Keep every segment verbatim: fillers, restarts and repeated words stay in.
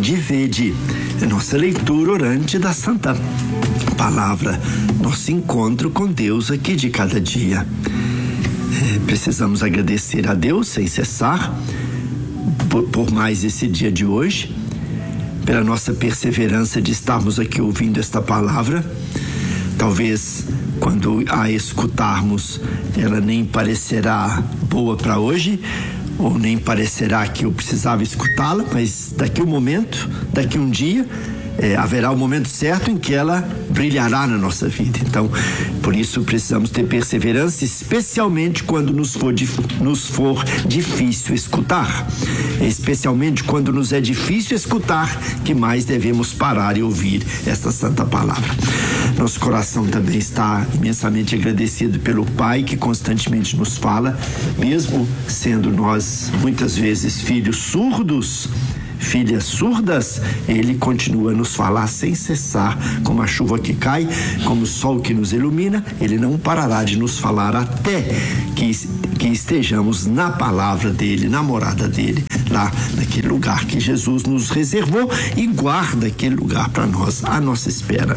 Vinde e vede, é nossa leitura orante da Santa Palavra, nosso encontro com Deus aqui de cada dia. É, precisamos agradecer a Deus sem cessar por, por mais esse dia de hoje, pela nossa perseverança de estarmos aqui ouvindo esta palavra. Talvez quando a escutarmos ela nem parecerá boa para hoje, ou nem parecerá que eu precisava escutá-la, mas daqui um momento, daqui um dia, é, haverá o momento certo em que ela brilhará na nossa vida. Então, por isso precisamos ter perseverança, especialmente quando nos for, nos for difícil escutar. É especialmente quando nos é difícil escutar que mais devemos parar e ouvir esta santa palavra. Nosso coração também está imensamente agradecido pelo Pai que constantemente nos fala, mesmo sendo nós muitas vezes filhos surdos, filhas surdas, Ele continua a nos falar sem cessar, como a chuva que cai, como o sol que nos ilumina. Ele não parará de nos falar até que, que estejamos na palavra dele, na morada dele, lá naquele lugar que Jesus nos reservou e guarda aquele lugar para nós, à nossa espera.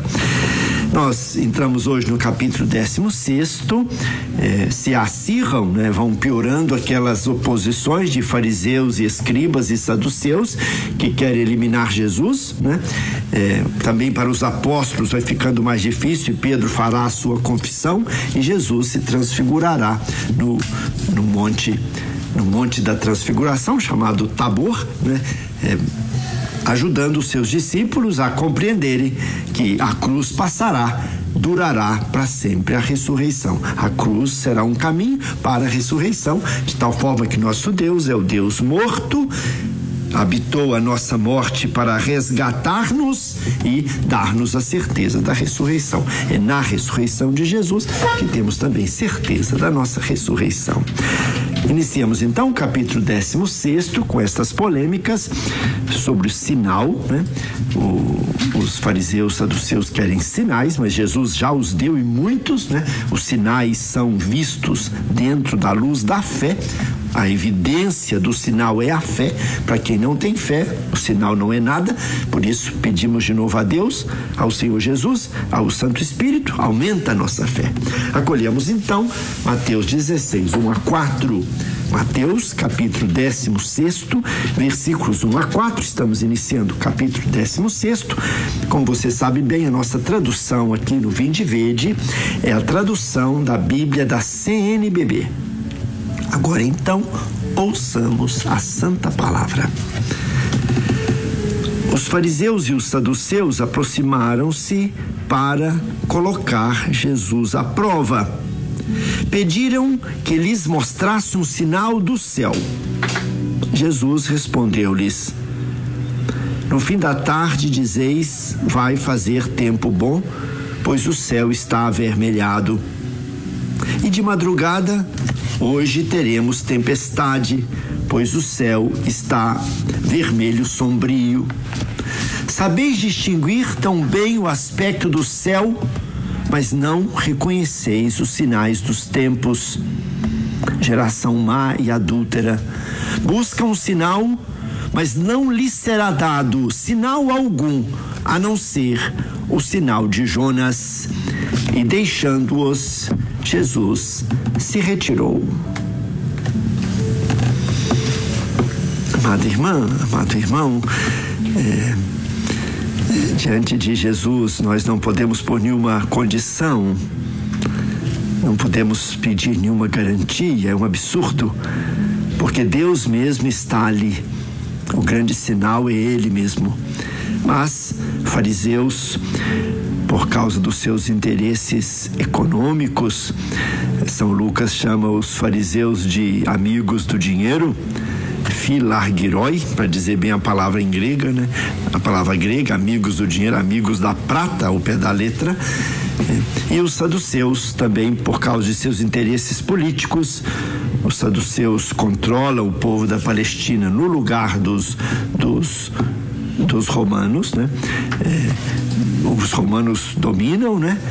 Nós entramos hoje no capítulo décimo sexto, eh, se acirram, né, vão piorando aquelas oposições de fariseus e escribas e saduceus que querem eliminar Jesus, né? Eh, também para os apóstolos vai ficando mais difícil, e Pedro fará a sua confissão e Jesus se transfigurará no, no monte, no monte da transfiguração, chamado Tabor, né? Eh, ajudando os seus discípulos a compreenderem que a cruz passará, durará para sempre a ressurreição. A cruz será um caminho para a ressurreição, de tal forma que nosso Deus é o Deus morto, habitou a nossa morte para resgatar-nos e dar-nos a certeza da ressurreição. É na ressurreição de Jesus que temos também certeza da nossa ressurreição. Iniciamos então o capítulo décimo sexto com estas polêmicas sobre o sinal, né? O, os fariseus saduceus querem sinais, mas Jesus já os deu e muitos, né? Os sinais são vistos dentro da luz da fé. A evidência do sinal é a fé. Para quem não tem fé, o sinal não é nada. Por isso pedimos de novo a Deus, ao Senhor Jesus, ao Santo Espírito, aumenta a nossa fé. Acolhemos então Mateus dezesseis, um a quatro. Mateus, capítulo décimo sexto, versículos um a quatro. Estamos iniciando o capítulo décimo sexto. Como você sabe bem, a nossa tradução aqui no Vinde e Vede é a tradução da Bíblia da C N B B. Agora então, ouçamos a santa palavra. Os fariseus e os saduceus aproximaram-se para colocar Jesus à prova. Pediram que lhes mostrasse um sinal do céu. Jesus respondeu-lhes: no fim da tarde dizeis, vai fazer tempo bom, pois o céu está avermelhado. E de madrugada, hoje teremos tempestade, pois o céu está vermelho sombrio. Sabeis distinguir tão bem o aspecto do céu, mas não reconheceis os sinais dos tempos. Geração má e adúltera, busca um sinal, mas não lhes será dado sinal algum, a não ser o sinal de Jonas. E deixando-os, Jesus se retirou. Amada irmã, amado irmão, é, é, diante de Jesus nós não podemos pôr nenhuma condição, não podemos pedir nenhuma garantia, é um absurdo, porque Deus mesmo está ali. O grande sinal é Ele mesmo. Mas fariseus, por causa dos seus interesses econômicos, São Lucas chama os fariseus de amigos do dinheiro, filargiroi, para dizer bem a palavra em grega, né? A palavra grega, amigos do dinheiro, amigos da prata, ao pé da letra. E os saduceus também, por causa de seus interesses políticos. Os saduceus controlam o povo da Palestina no lugar dos, dos, dos romanos, né? É, os romanos dominam, né?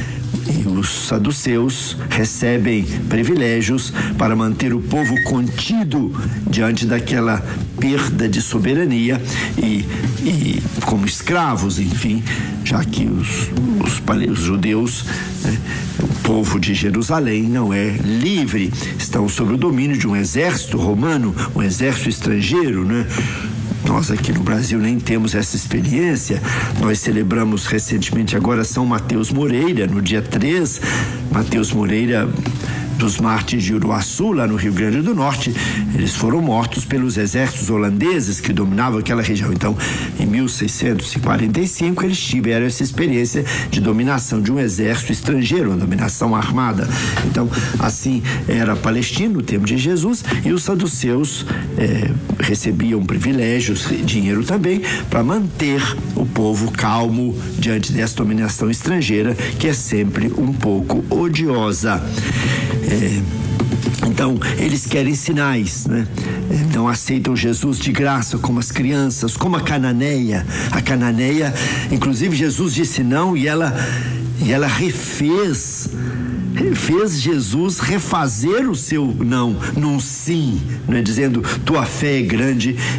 E os saduceus recebem privilégios para manter o povo contido diante daquela perda de soberania e, e como escravos, enfim, já que os, os, os judeus, né, o povo de Jerusalém não é livre, estão sob o domínio de um exército romano, um exército estrangeiro, né? Nós aqui no Brasil nem temos essa experiência. Nós celebramos recentemente agora São Mateus Moreira, no dia três, Mateus Moreira dos mártires de Uruaçu, lá no Rio Grande do Norte. Eles foram mortos pelos exércitos holandeses que dominavam aquela região. Então, em mil seiscentos e quarenta e cinco, eles tiveram essa experiência de dominação de um exército estrangeiro, uma dominação armada. Então, assim era a Palestina no tempo de Jesus, e os saduceus eh, recebiam privilégios, dinheiro também, para manter o povo calmo diante dessa dominação estrangeira, que é sempre um pouco odiosa. É, então, eles querem sinais, né? Não aceitam Jesus de graça, como as crianças, como a cananeia. A cananeia, inclusive, Jesus disse não, e ela, e ela refez, fez Jesus refazer o seu não num sim, né? Dizendo, tua fé é grande